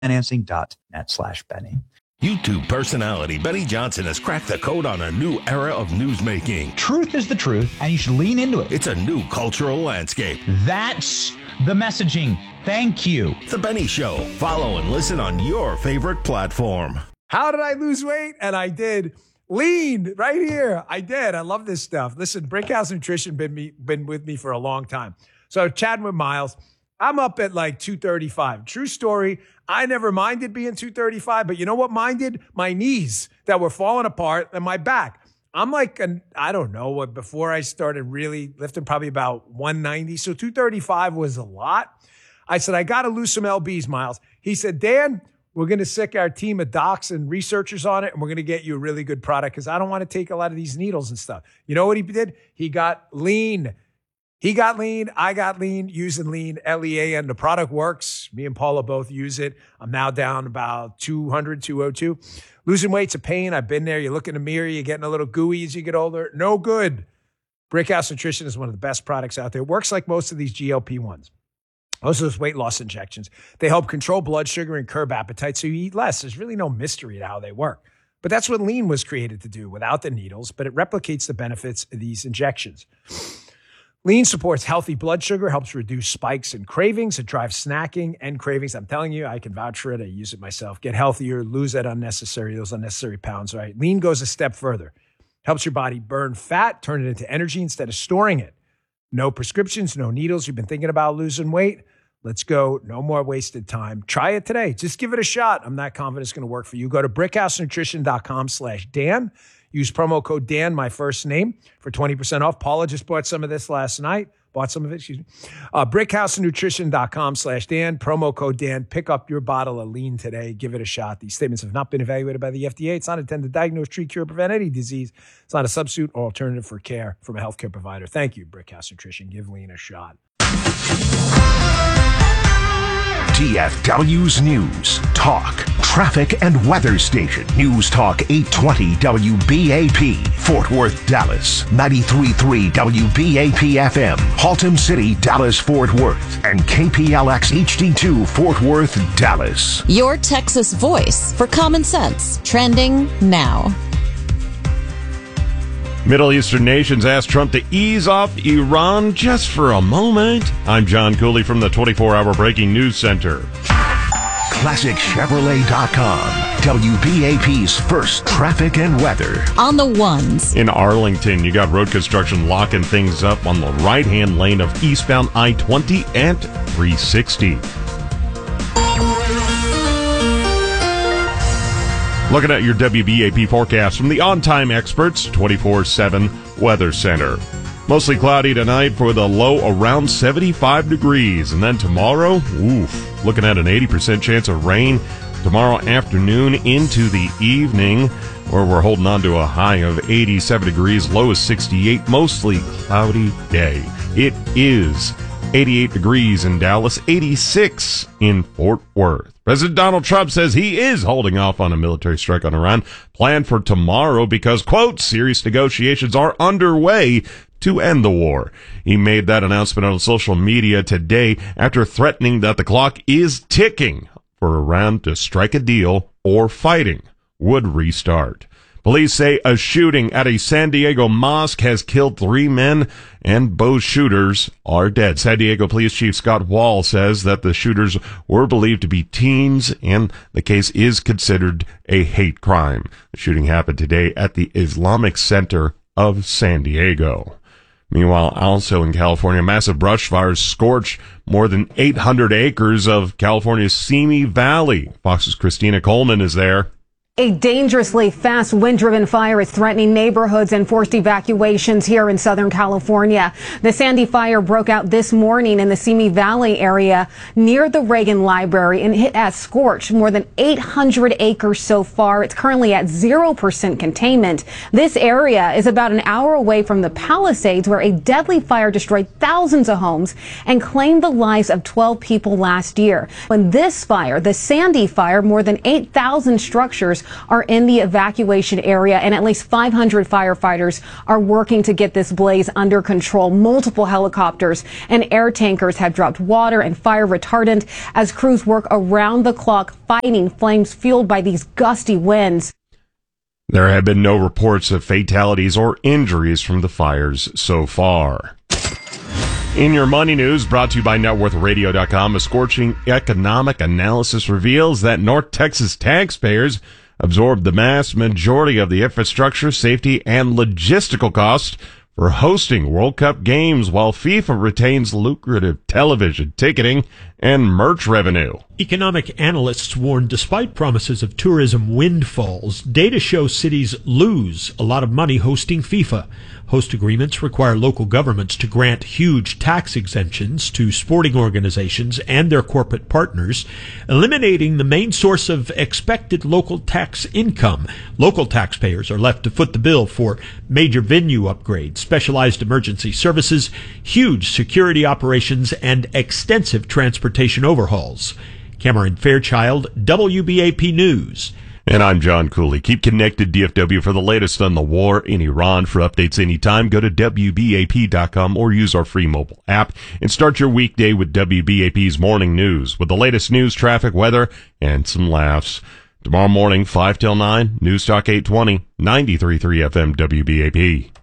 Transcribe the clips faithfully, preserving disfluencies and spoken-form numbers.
financing.net slash Benny. YouTube personality Benny Johnson has cracked the code on a new era of newsmaking. Truth is the truth, and you should lean into it. It's a new cultural landscape. That's the messaging. Thank you. The Benny Show. Follow and listen on your favorite platform. How did I lose weight? And I did. Lean right here. I did. I love this stuff. Listen, Brickhouse Nutrition been me been with me for a long time. So chatting with Miles, I'm up at like two thirty-five. True story. I never minded being two thirty-five, but you know what minded? My knees that were falling apart and my back. I'm like, an, I don't know what, before I started really lifting, probably about one ninety. So two thirty-five was a lot. I said, I got to lose some L Bs, Miles. He said, Dan, we're going to sick our team of docs and researchers on it, and we're going to get you a really good product because I don't want to take a lot of these needles and stuff. You know what he did? He got lean. He got lean. I got lean using lean, L E A N. The product works. Me and Paula both use it. I'm now down about two hundred, two oh two. Losing weight's a pain. I've been there. You look in the mirror, you're getting a little gooey as you get older. No good. Brickhouse Nutrition is one of the best products out there. It works like most of these G L P ones. Most of those weight loss injections. They help control blood sugar and curb appetite so you eat less. There's really no mystery to how they work. But that's what lean was created to do without the needles, but it replicates the benefits of these injections. Lean supports healthy blood sugar, helps reduce spikes and cravings. It drives snacking and cravings. I'm telling you, I can vouch for it. I use it myself. Get healthier, lose that unnecessary, those unnecessary pounds, right? Lean goes a step further. Helps your body burn fat, turn it into energy instead of storing it. No prescriptions, no needles. You've been thinking about losing weight? Let's go. No more wasted time. Try it today. Just give it a shot. I'm not confident it's going to work for you. Go to brickhousenutrition.com slash Dan. Use promo code Dan, my first name, for twenty percent off. Paula just bought some of this last night. Bought some of it, excuse me. Uh, brickhousenutrition.com slash Dan. Promo code Dan. Pick up your bottle of lean today. Give it a shot. These statements have not been evaluated by the F D A. It's not intended to diagnose, treat, cure, prevent any disease. It's not a substitute or alternative for care from a healthcare provider. Thank you, Brickhouse Nutrition. Give lean a shot. T F W's News, Talk, Traffic and Weather Station. News Talk eight twenty W B A P, Fort Worth, Dallas. ninety-three point three W B A P F M, Haltom City, Dallas, Fort Worth. And K P L X H D two, Fort Worth, Dallas. Your Texas voice for common sense. Trending now. Middle Eastern nations asked Trump to ease off Iran just for a moment. I'm John Cooley from the twenty-four hour Breaking News Center. Classic Chevrolet dot com, W B A P's first traffic and weather. On the ones. In Arlington, you got road construction locking things up on the right-hand lane of eastbound I twenty and three sixty. Looking at your W B A P forecast from the On-Time Experts twenty-four seven Weather Center. Mostly cloudy tonight for the low around seventy-five degrees. And then tomorrow, oof, looking at an eighty percent chance of rain tomorrow afternoon into the evening, where we're holding on to a high of eighty-seven degrees, low is sixty-eight, mostly cloudy day. It is eighty-eight degrees in Dallas, eighty-six in Fort Worth. President Donald Trump says he is holding off on a military strike on Iran planned for tomorrow because, quote, serious negotiations are underway to end the war. He made that announcement on social media today after threatening that the clock is ticking for Iran to strike a deal or fighting would restart. Police say a shooting at a San Diego mosque has killed three men, and both shooters are dead. San Diego Police Chief Scott Wall says that the shooters were believed to be teens, and the case is considered a hate crime. The shooting happened today at the Islamic Center of San Diego. Meanwhile, also in California, massive brush fires scorched more than eight hundred acres of California's Simi Valley. Fox's Christina Coleman is there. A dangerously fast wind-driven fire is threatening neighborhoods and forced evacuations here in Southern California. The Sandy fire broke out this morning in the Simi Valley area near the Reagan Library, and it has scorched more than eight hundred acres so far. It's currently at zero percent containment. This area is about an hour away from the Palisades, where a deadly fire destroyed thousands of homes and claimed the lives of twelve people last year. When this fire, the Sandy fire, more than eight thousand structures are in the evacuation area, and at least five hundred firefighters are working to get this blaze under control. Multiple helicopters and air tankers have dropped water and fire retardant as crews work around the clock fighting flames fueled by these gusty winds. There have been no reports of fatalities or injuries from the fires so far. In your money news, brought to you by net worth radio dot com, a scorching economic analysis reveals that North Texas taxpayers absorbed the vast majority of the infrastructure, safety, and logistical costs for hosting World Cup games, while FIFA retains lucrative television, ticketing, and merch revenue. Economic analysts warn despite promises of tourism windfalls, data shows cities lose a lot of money hosting FIFA. Host agreements require local governments to grant huge tax exemptions to sporting organizations and their corporate partners, eliminating the main source of expected local tax income. Local taxpayers are left to foot the bill for major venue upgrades, specialized emergency services, huge security operations, and extensive transportation overhauls. Cameron Fairchild, W B A P News. And I'm John Cooley. Keep connected, D F W, for the latest on the war in Iran. For updates anytime, go to W B A P dot com or use our free mobile app and start your weekday with W B A P's Morning News with the latest news, traffic, weather, and some laughs. Tomorrow morning, five till nine, News Talk eight twenty, ninety-three point three F M W B A P.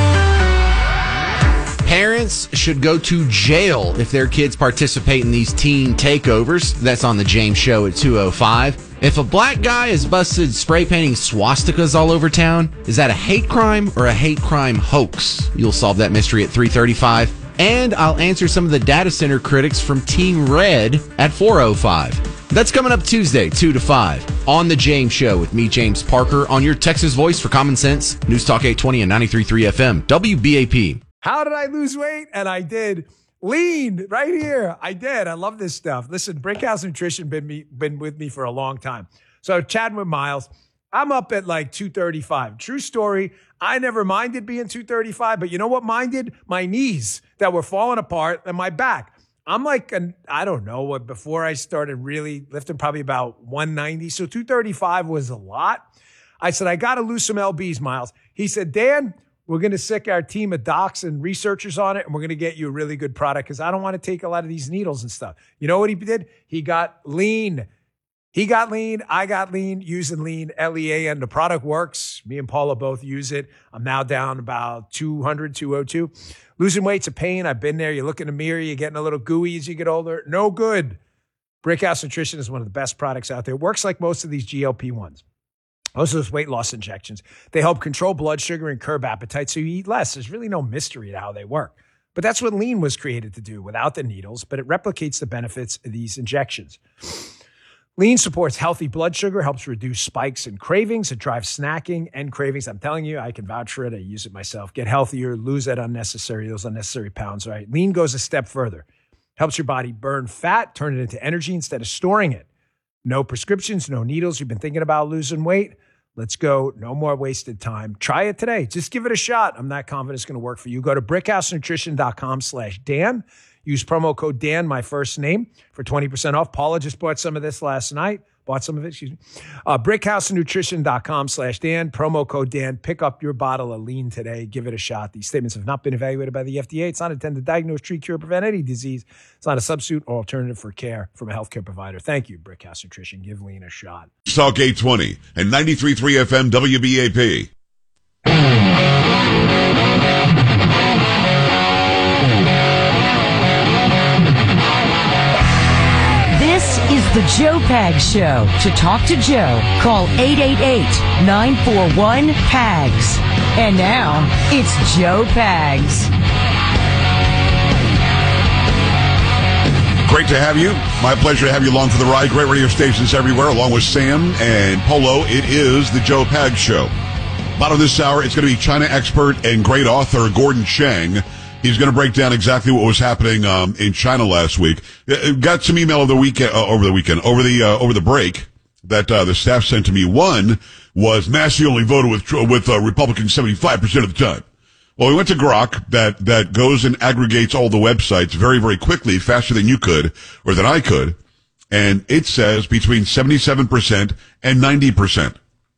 Parents should go to jail if their kids participate in these teen takeovers. That's on the James Show at two oh five. If a black guy is busted spray painting swastikas all over town, is that a hate crime or a hate crime hoax? You'll solve that mystery at three thirty-five. And I'll answer some of the data center critics from Team Red at four oh five. That's coming up Tuesday, two to five, on The James Show with me, James Parker, on your Texas voice for Common Sense, News Talk eight twenty and ninety-three point three F M, W B A P. How did I lose weight? And I did. Lean right here. I did. I love this stuff. Listen, Brickhouse Nutrition been me been with me for a long time. So chatting with Miles, I'm up at like two thirty-five. True story. I never minded being two thirty-five, but you know what minded? My knees that were falling apart and my back. I'm like, an, I don't know what, before I started really lifting, probably about one ninety. So two thirty-five was a lot. I said, I got to lose some L Bs, Miles. He said, Dan, we're going to sick our team of docs and researchers on it, and we're going to get you a really good product because I don't want to take a lot of these needles and stuff. You know what he did? He got lean. He got lean. I got lean using lean, L E A N. The product works. Me and Paula both use it. I'm now down about two hundred, two oh two. Losing weight's a pain. I've been there. You look in the mirror, you're getting a little gooey as you get older. No good. Brickhouse Nutrition is one of the best products out there. It works like most of these G L P ones. Most of those weight loss injections. They help control blood sugar and curb appetite so you eat less. There's really no mystery to how they work. But that's what lean was created to do without the needles, but it replicates the benefits of these injections. Lean supports healthy blood sugar, helps reduce spikes and cravings. It drives snacking and cravings. I'm telling you, I can vouch for it. I use it myself. Get healthier, lose that unnecessary, those unnecessary pounds, right? Lean goes a step further. Helps your body burn fat, turn it into energy instead of storing it. No prescriptions, no needles. You've been thinking about losing weight? Let's go. No more wasted time. Try it today. Just give it a shot. I'm not confident it's going to work for you. Go to brickhouse nutrition dot com slash Dan. Use promo code Dan, my first name, for twenty percent off. Paula just bought some of this last night. Bought some of it, excuse me. Uh, brickhouse nutrition dot com slash Dan. Promo code Dan. Pick up your bottle of lean today. Give it a shot. These statements have not been evaluated by the F D A. It's not intended to diagnose, treat, cure, prevent any disease. It's not a substitute or alternative for care from a healthcare provider. Thank you, Brickhouse Nutrition. Give lean a shot. Talk eight twenty and ninety-three point three F M W B A P. This is the Joe Pags Show. To talk to Joe, call eight eight eight, nine four one, P A G S. And now, it's Joe Pags. Great to have you. My pleasure to have you along for the ride. Great radio stations everywhere, along with Sam and Polo. It is the Joe Pags Show. Bottom of this hour, it's going to be China expert and great author Gordon Chang. He's going to break down exactly what was happening um, in China last week. Got some email over the weekend, uh, over the weekend, over the uh, over the break that uh, the staff sent to me. One was Massey only voted with with uh, Republicans seventy-five percent of the time. Well, we went to Grok that that goes and aggregates all the websites very very quickly, faster than you could or than I could, and it says between seventy-seven percent and ninety percent.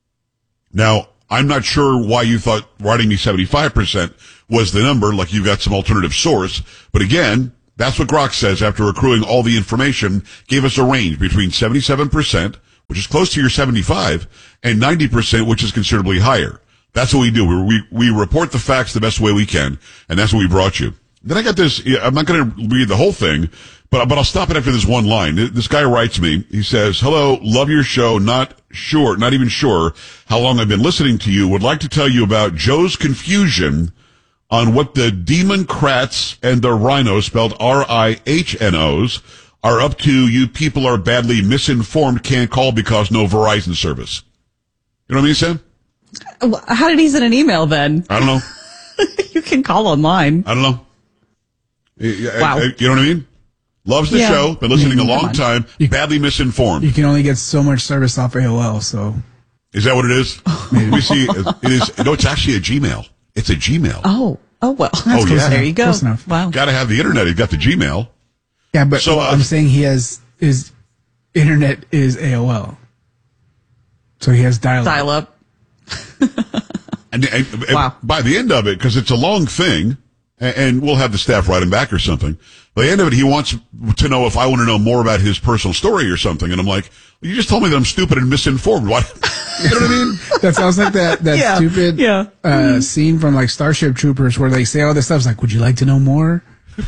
Now, I'm not sure why you thought writing me seventy-five percent was the number, like you've got some alternative source. But again, that's what Grok says after accruing all the information, gave us a range between seventy-seven percent, which is close to your seventy-five, and ninety percent, which is considerably higher. That's what we do. We, we, we report the facts the best way we can, and that's what we brought you. Then I got this, I'm not going to read the whole thing, but, but I'll stop it after this one line. This guy writes me, he says, hello, love your show, not sure, not even sure how long I've been listening to you. Would like to tell you about Joe's confusion on what the Democrats and the Rhinos, spelled R I H N Os, are up to. You people are badly misinformed, can't call because no Verizon service. You know what I mean, Sam? How did he send an email then? I don't know. You can call online. I don't know. Wow. You know what I mean? Loves the Yeah. show, been listening a Come long on. time, badly misinformed. You can only get so much service off A O L, so. Is that what it is? We see, it is, no, it's actually a Gmail. It's a Gmail. Oh, oh well. Oh, yeah. There you go. Close enough. Wow. Got to have the internet. He's got the Gmail. Yeah, but So, uh, I'm saying he has, his internet is A O L. So he has dial-up. Dial up. And, and, and Wow. by the end of it, because it's a long thing, and, and we'll have the staff write him back or something. By the end of it, he wants to know if I want to know more about his personal story or something. And I'm like, well, you just told me that I'm stupid and misinformed. What? You know what I mean? That sounds like that, that Yeah, stupid yeah. Uh, scene from like Starship Troopers where they say all this stuff. It's like, would you like to know more?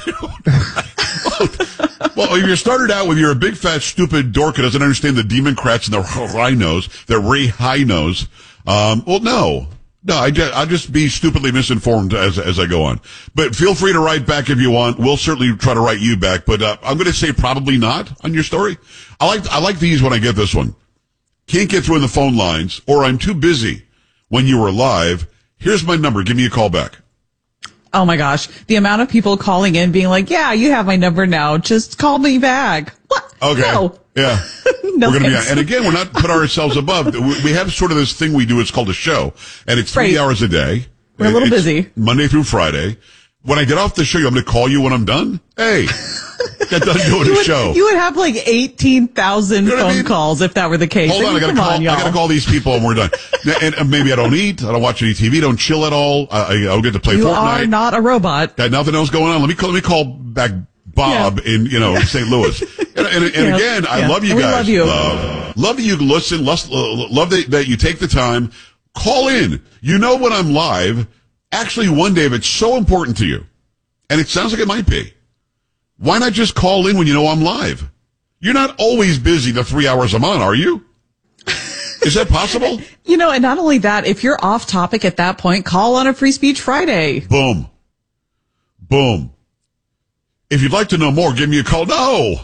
Well, if you started out with you're a big fat stupid dork who doesn't understand the Democrats and the rhinos, the rhinos. Um, well, no, no, I just, I'll just be stupidly misinformed as as I go on. But feel free to write back if you want. We'll certainly try to write you back. But uh, I'm going to say probably not on your story. I like I like these when I get this one. Can't get through in the phone lines, or I'm too busy when you were live. Here's my number. Give me a call back. Oh my gosh. The amount of people calling in being like, yeah, you have my number now. Just call me back. What? Okay. No. Yeah. No we're going to be on. thanks. And again, we're not put ourselves above. We we have sort of this thing we do. It's called a show, and it's three Right. hours a day. We're a little It's busy. Monday through Friday. When I get off the show, I'm going to call you when I'm done. Hey, get done doing You the would, show. you would have like eighteen thousand You know what I phone mean? calls if that were the case. Hold on, I got to Come call. on, y'all. I got to call these people, and we're done. and, and maybe I don't eat. I don't watch any T V. Don't chill at all. I, I don't get to play You Fortnite. are not a robot. Got nothing else going on. Let me call. Let me call back Bob in you know Saint Louis. And, and, and Yeah. again, I Yeah. love you And we guys. love you. Love, love that you listen. Love, love that, that you take the time. Call in. You know when I'm live. Actually, one day, if it's so important to you, and it sounds like it might be, why not just call in when you know I'm live? You're not always busy the three hours I'm on, are you? Is that possible? You know, and not only that, if you're off topic at that point, call on a Free Speech Friday. Boom. Boom. If you'd like to know more, give me a call. No.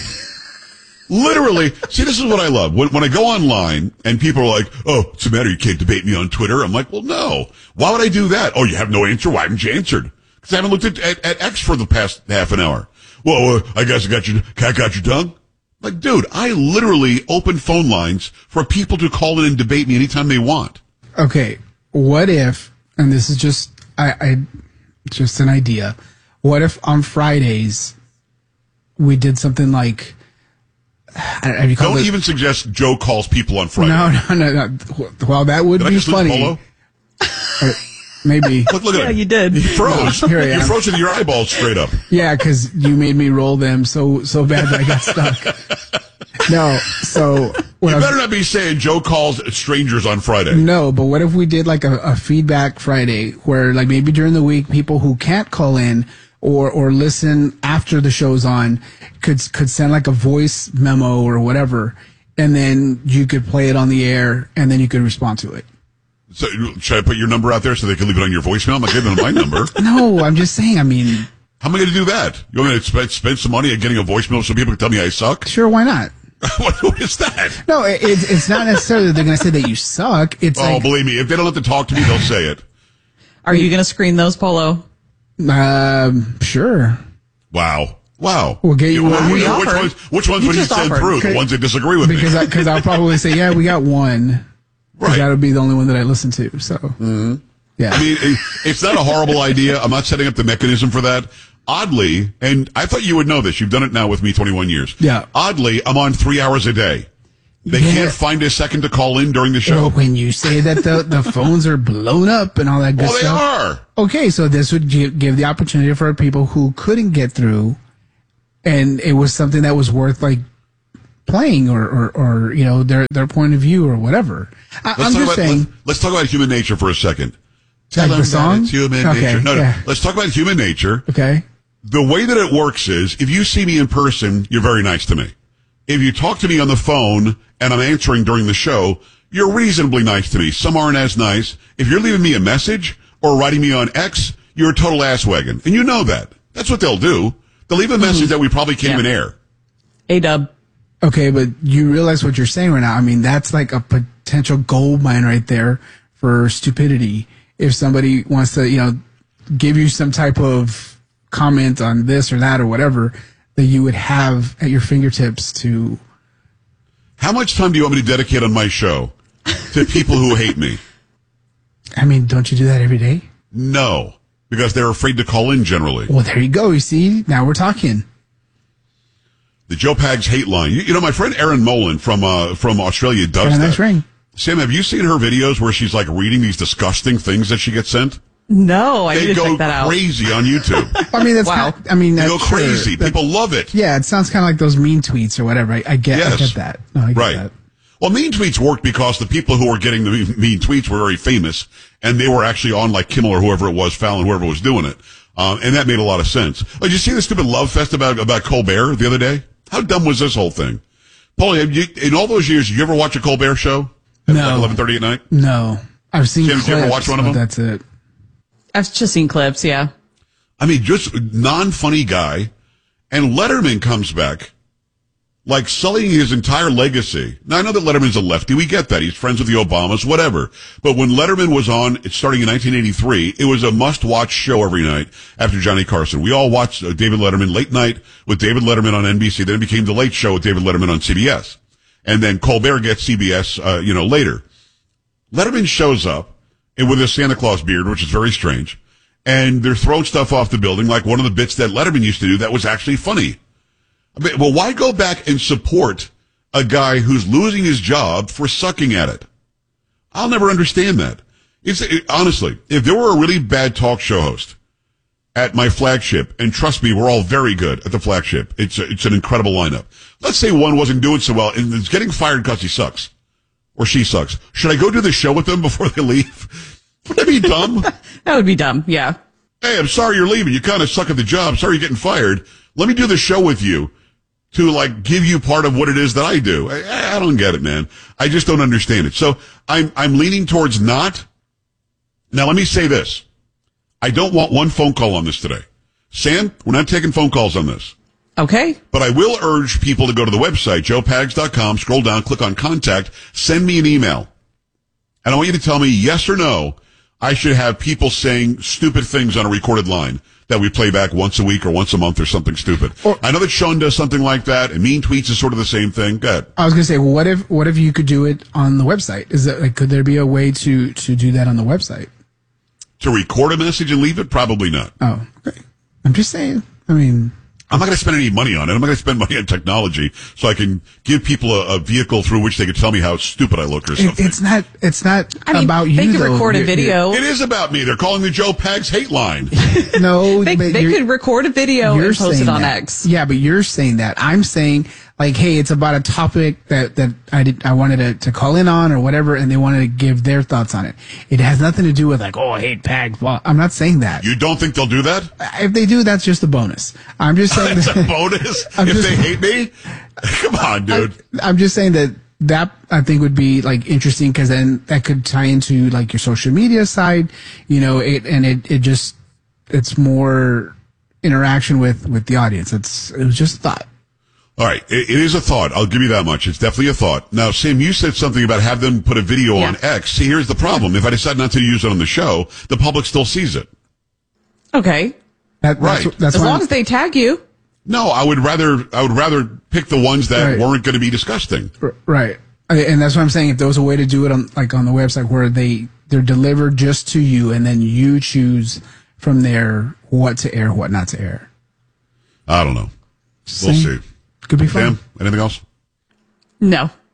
Literally. See, this is what I love. When, when I go online and people are like, oh, what's the matter? You can't debate me on Twitter. I'm like, well, no. Why would I do that? Oh, you have no answer? Why haven't you answered? Because I haven't looked at, at, at X for the past half an hour. Well, uh, I guess I got your, cat got your tongue. Like, dude, I literally open phone lines for people to call in and debate me anytime they want. Okay, what if, and this is just, I, I just an idea. What if on Fridays we did something like, have you called Don't it- even suggest Joe calls people on Friday. No, no, no, no. Well, that would Did I be just lose funny. Polo? Uh, maybe. Look, look at Yeah, him. you did. You froze. Here I You am. froze with your eyeballs straight up. Yeah, because you made me roll them so so bad that I got stuck. No, so what You I was- better not be saying Joe calls strangers on Friday. No, but what if we did like a, a feedback Friday where like maybe during the week people who can't call in or or listen after the show's on could could send like a voice memo or whatever, and then you could play it on the air and then you could respond to it. So should I put your number out there so they can leave it on your voicemail? I'm not giving them my number. No, I'm just saying. I mean, How am I going to do that? You want me to spend, spend some money on getting a voicemail so people can tell me I suck? sure, why not? what, what is that? No, it, it's it's not necessarily that they're going to say that you suck. It's Oh, like, believe me, if they don't have to talk to me, they'll say it. Are you going to screen those, Polo? um, sure. Wow. Wow. We'll get you which, one. which, We which offered. ones, which ones You would you just send offered. through? The ones that disagree with Because me. I, because I'll probably say, yeah, we got one. Right. That would be the only one that I listen to. So, yeah. I mean, it- it's not a horrible idea. I'm not setting up the mechanism for that. Oddly, and I thought you would know this. You've done it now with me twenty-one years. Yeah. Oddly, I'm on three hours a day. They Yeah. can't find a second to call in during the show. Well, when you say that the, the phones are blown up and all that good Well, they stuff. are. Okay, so this would give, give the opportunity for people who couldn't get through, and it was something that was worth like playing or, or, or you know, their their point of view or whatever. I, Let's I'm talk just about, saying. Let, let's talk about human nature for a second. Tell Like them the that song? it's human Okay, nature. No, yeah. no. Let's talk about human nature. Okay. The way that it works is, if you see me in person, you're very nice to me. If you talk to me on the phone and I'm answering during the show, you're reasonably nice to me. Some aren't as nice. If you're leaving me a message or writing me on X, you're a total asswagon. And you know that. That's what they'll do. They'll leave a message mm-hmm. that we probably can't yeah. even air. A-dub. Okay, but you realize what you're saying right now. I mean, that's like a potential gold mine right there for stupidity. If somebody wants to, you know, give you some type of comment on this or that or whatever, that you would have at your fingertips to. How much time do you want me to dedicate on my show to people who hate me? I mean, don't you do that every day? No, because they're afraid to call in generally. Well, there you go. You see, now we're talking. The Joe Pags hate line. You, you know, my friend Erin Molan from uh, from Australia does Got a that. nice ring. Sam, have you seen her videos where she's like reading these disgusting things that she gets sent? No, I they need to go check that out. Crazy on YouTube. I mean, that's wow. kind of, I mean, they that's go crazy. True. People love it. Yeah, it sounds kind of like those mean tweets or whatever. I, I get, yes. I get that. No, I get right. that. Well, mean tweets worked because the people who were getting the mean tweets were very famous, and they were actually on like Kimmel or whoever it was, Fallon, whoever was doing it, um, and that made a lot of sense. Oh, did you see the stupid love fest about about Colbert the other day? How dumb was this whole thing? Paulie, have you, in all those years, did you ever watch a Colbert show at No. like eleven thirty at night? No, I've seen. Jim, clips, did you ever watch one of but them? That's it. I've just seen clips, yeah. I mean, just non-funny guy, and Letterman comes back, like sullying his entire legacy. Now, I know that Letterman's a lefty. We get that. He's friends with the Obamas, whatever. But when Letterman was on, it's starting in nineteen eighty-three, it was a must-watch show every night after Johnny Carson. We all watched uh, David Letterman late night with David Letterman on N B C. Then it became The Late Show with David Letterman on C B S. And then Colbert gets C B S, uh, you know, later. Letterman shows up and with a Santa Claus beard, which is very strange. And they're throwing stuff off the building, like one of the bits that Letterman used to do that was actually funny. I mean, well, why go back and support a guy who's losing his job for sucking at it? I'll never understand that. It's it, honestly, if there were a really bad talk show host at my flagship, and trust me, we're all very good at the flagship. It's a, it's an incredible lineup. Let's say one wasn't doing so well and is getting fired because he sucks or she sucks. Should I go do the show with them before they leave? Would that be dumb? That would be dumb, yeah. Hey, I'm sorry you're leaving. You kind of suck at the job. Sorry you're getting fired. Let me do the show with you to, like, give you part of what it is that I do. I, I don't get it, man. I just don't understand it. So I'm, I'm leaning towards not. Now, let me say this. I don't want one phone call on this today. Sam, we're not taking phone calls on this. Okay. But I will urge people to go to the website, joe pags dot com, scroll down, click on contact, send me an email. And I want you to tell me yes or no. I should have people saying stupid things on a recorded line that we play back once a week or once a month or something stupid. Or, I know that Sean does something like that, and mean tweets is sort of the same thing. Go ahead. I was going to say, what if what if you could do it on the website? Is that like, could there be a way to to do that on the website? To record a message and leave it? Probably not. Oh, okay. I'm just saying. I mean, I'm not going to spend any money on it. I'm not going to spend money on technology so I can give people a, a vehicle through which they can tell me how stupid I look or something. It, it's not. It's not I mean, about they you. could though. record a You're- video. It is about me. They're calling the Joe Pags hate line. you're- No, They, but they you're- could record a video you're and post it saying on that. X. Yeah, but you're saying that. I'm saying like, hey, it's about a topic that that I did I wanted to, to call in on or whatever, and they wanted to give their thoughts on it. It has nothing to do with like, oh, I hate Pags. Well, I'm not saying that. You don't think they'll do that? If they do, that's just a bonus. I'm just saying That's that, a bonus? I'm if just- they hate me? Come on, dude. I, I'm just saying that that I think would be like interesting because then that could tie into like your social media side, you know, it and it it just it's more interaction with with the audience. It's it was just a thought. All right, it, it is a thought. I'll give you that much. It's definitely a thought. Now, Sam, you said something about have them put a video Yeah. on X. See, here's the problem. If I decide not to use it on the show, the public still sees it. Okay. That, Right. That's, that's As why long I'm- as they tag you. No, I would rather I would rather pick the ones that Right. weren't going to be disgusting. R- Right. I- And that's what I'm saying. If there was a way to do it on like on the website where they they're delivered just to you, and then you choose from there what to air, what not to air. I don't know. We'll Same. see. Could be fun. Sam, anything else? No.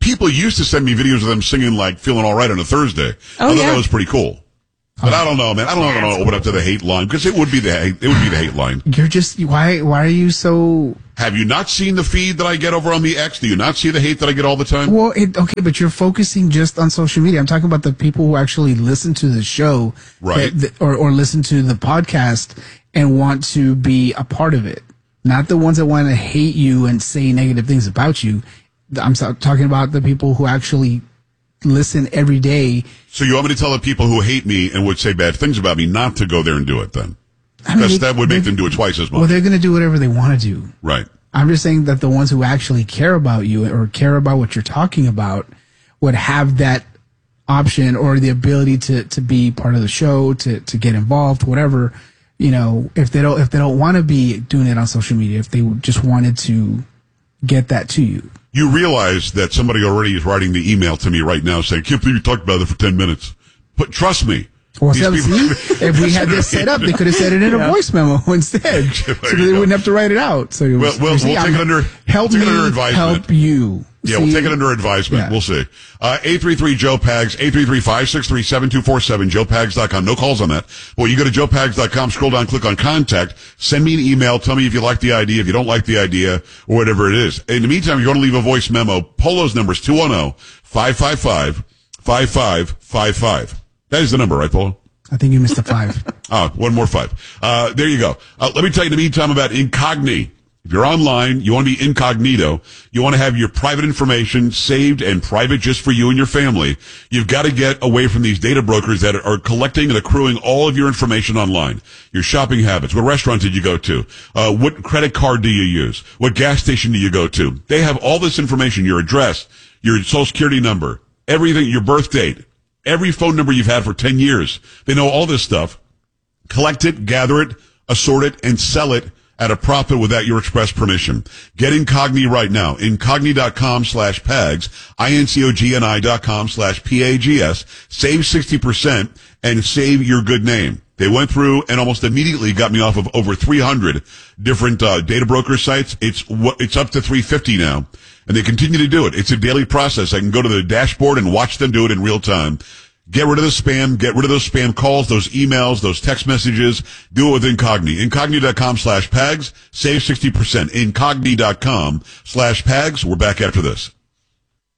people used to send me videos of them singing like "Feeling All Right" on a Thursday. Oh, I thought yeah. that was pretty cool. But I don't know, man. I don't know if I'm going to open up to the hate line because it would be the hate, it would be the hate line. You're just why why are you so? Have you not seen the feed that I get over on the X? Do you not see the hate that I get all the time? Well, it, okay, but you're focusing just on social media. I'm talking about the people who actually listen to the show, right? that, that, or or listen to the podcast and want to be a part of it. Not the ones that want to hate you and say negative things about you. I'm so, talking about the people who actually listen every day. So you want me to tell the people who hate me and would say bad things about me not to go there and do it then? I mean, Because they- that would make they- them do it twice as much. Well, they're going to do whatever they want to do. Right. I'm just saying that the ones who actually care about you or care about what you're talking about would have that option or the ability to, to be part of the show, to, to get involved, whatever. You know, if they don't, if they don't want to be doing it on social media, if they just wanted to get that to you. You realize that somebody already is writing the email to me right now saying, I can't believe you talked about it for ten minutes. But trust me. Well, these so, people- see, if we had this set up, they could have said it in a Yeah. voice memo instead, so that they wouldn't have to write it out. So it Well, was, well, you see, we'll take I'm- it under- help we'll take it me under advisement. help you. Yeah, See? we'll take it under advisement. Yeah. We'll see. Uh, eight three three Joe Pags, eight three three, five six three, seven two four seven, joe pags dot com. No calls on that. Well, you go to joe pags dot com, scroll down, click on contact, send me an email, tell me if you like the idea, if you don't like the idea, or whatever it is. In the meantime, if you want to leave a voice memo, Polo's number is two one zero, five five five, five five five five. That is the number, right, Polo? I think you missed a five. Oh, one more five. Uh, there you go. Uh, let me tell you in the meantime about Incogni. If you're online, you want to be incognito, you want to have your private information saved and private just for you and your family, you've got to get away from these data brokers that are collecting and accruing all of your information online. Your shopping habits. What restaurant did you go to? Uh, what credit card do you use? What gas station do you go to? They have all this information, your address, your social security number, everything, your birth date, every phone number you've had for ten years. They know all this stuff. Collect it, gather it, assort it, and sell it at a profit without your express permission. Get Incogni right now. Incogni.com slash PAGS, I-N-C-O-G-N-I dot com slash P-A-G-S. Save sixty percent and save your good name. They went through and almost immediately got me off of over three hundred different uh, data broker sites. It's what it's up to three fifty now, and they continue to do it. It's a daily process. I can go to the dashboard and watch them do it in real time. Get rid of the spam. Get rid of those spam calls, those emails, those text messages. Do it with Incogni. Incogni.com slash PAGS. Save sixty percent. Incogni.com slash PAGS. We're back after this.